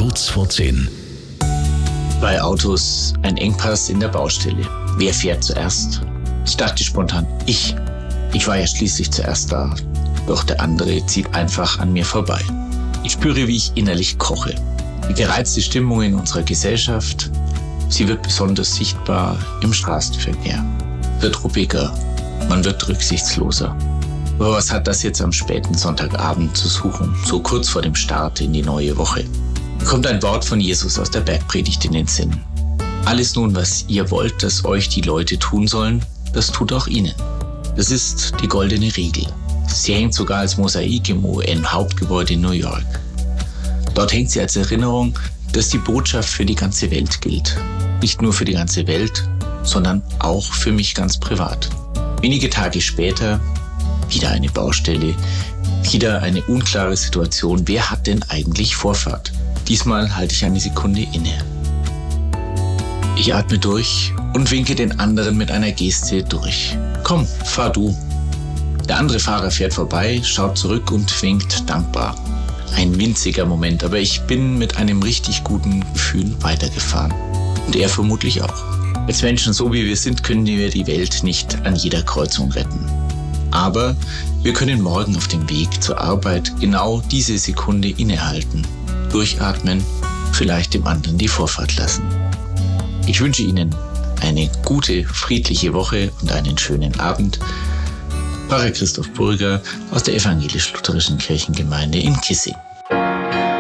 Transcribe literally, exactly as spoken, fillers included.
Kurz vor zehn. Bei Autos ein Engpass in der Baustelle. Wer fährt zuerst? Ich dachte spontan, ich. Ich war ja schließlich zuerst da. Doch der andere zieht einfach an mir vorbei. Ich spüre, wie ich innerlich koche. Die gereizte Stimmung in unserer Gesellschaft, sie wird besonders sichtbar im Straßenverkehr. Wird ruppiger, man wird rücksichtsloser. Aber was hat das jetzt am späten Sonntagabend zu suchen, so kurz vor dem Start in die neue Woche? Mir kommt ein Wort von Jesus aus der Bergpredigt in den Sinn. Alles nun, was ihr wollt, dass euch die Leute tun sollen, das tut auch ihnen. Das ist die goldene Regel. Sie hängt sogar als Mosaik im U N-Hauptgebäude in New York. Dort hängt sie als Erinnerung, dass die Botschaft für die ganze Welt gilt. Nicht nur für die ganze Welt, sondern auch für mich ganz privat. Wenige Tage später, wieder eine Baustelle, wieder eine unklare Situation. Wer hat denn eigentlich Vorfahrt? Diesmal halte ich eine Sekunde inne. Ich atme durch und winke den anderen mit einer Geste durch. Komm, fahr du. Der andere Fahrer fährt vorbei, schaut zurück und winkt dankbar. Ein winziger Moment, aber ich bin mit einem richtig guten Gefühl weitergefahren. Und er vermutlich auch. Als Menschen, so wie wir sind, können wir die Welt nicht an jeder Kreuzung retten. Aber wir können morgen auf dem Weg zur Arbeit genau diese Sekunde innehalten, durchatmen, vielleicht dem anderen die Vorfahrt lassen. Ich wünsche Ihnen eine gute, friedliche Woche und einen schönen Abend. Pfarrer Christoph Burger aus der Evangelisch-Lutherischen Kirchengemeinde in Kissing.